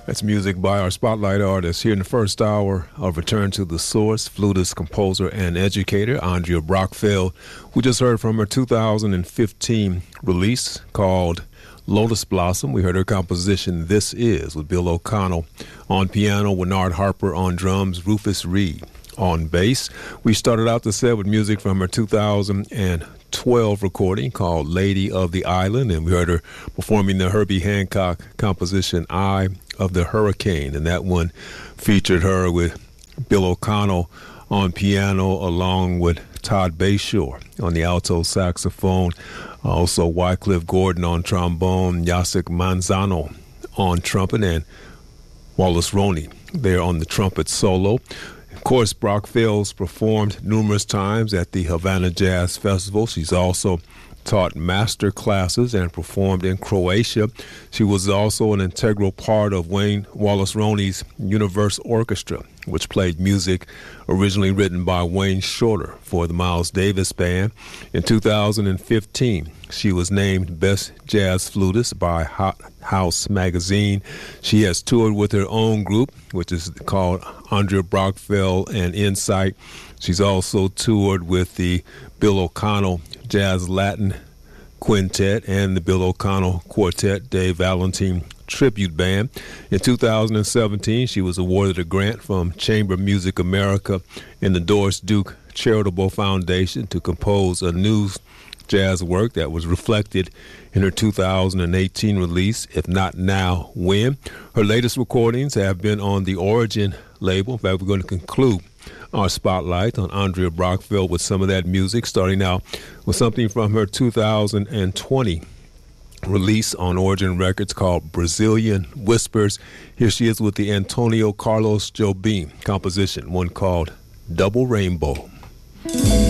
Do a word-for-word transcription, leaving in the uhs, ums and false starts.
That's music by our spotlight artist here in the first hour of Return to the Source, flutist, composer, and educator Andrea Brockfeld. We just heard from her two thousand fifteen release called Lotus Blossom. We heard her composition This Is with Bill O'Connell on piano, Bernard Harper on drums, Rufus Reid on bass. We started out the set with music from her two thousand twelve recording called Lady of the Island, and we heard her performing the Herbie Hancock composition Eye of the Hurricane, and that one featured her with Bill O'Connell on piano along with Todd Bayshore on the alto saxophone, also Wycliffe Gordon on trombone, Jacek Manzano on trumpet, and Wallace Roney there on the trumpet solo. Of course, Brockfeld's performed numerous times at the Havana Jazz Festival. She's also taught master classes and performed in Croatia. She was also an integral part of Wayne Wallace Roney's Universe Orchestra, which played music originally written by Wayne Shorter for the Miles Davis Band. In two thousand fifteen, she was named Best Jazz Flutist by Hot House magazine. She has toured with her own group, which is called Andrea Brockfeld and Insight. She's also toured with the Bill O'Connell Jazz Latin Quintet and the Bill O'Connell Quartet, Dave Valentine Tribute Band. In two thousand seventeen, she was awarded a grant from Chamber Music America and the Doris Duke Charitable Foundation to compose a new jazz work that was reflected in her two thousand eighteen release, If Not Now, When. Her latest recordings have been on the Origin label. In fact, we're going to conclude our spotlight on Andrea Brockfeld with some of that music, starting out with something from her two thousand twenty release on Origin Records called Brazilian Whispers. Here she is with the Antonio Carlos Jobim composition, one called Double Rainbow.